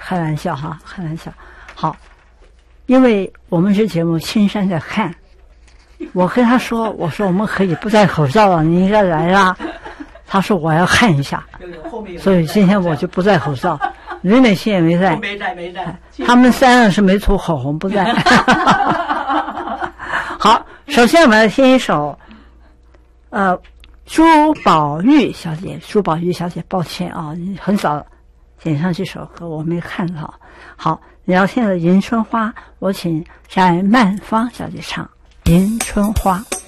开玩笑哈，开玩笑。好，因为我们这节目青山在看，我跟他说，我说我们可以不戴口罩了，你应该来啦。他说我要看一下，所以今天我就不戴口罩。吕美心也没戴， 没戴。 他们三个是没涂口红，不戴。好，首先我们来听一首，朱宝玉小姐，抱歉啊，你很早点上这首歌，我没看到。好，你要听的《迎春花》，我请翟曼芳小姐唱《迎春花》。